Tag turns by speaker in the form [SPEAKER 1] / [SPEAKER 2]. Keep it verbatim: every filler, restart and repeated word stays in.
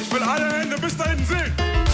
[SPEAKER 1] Ich will alle Hände bis da hinten sehen.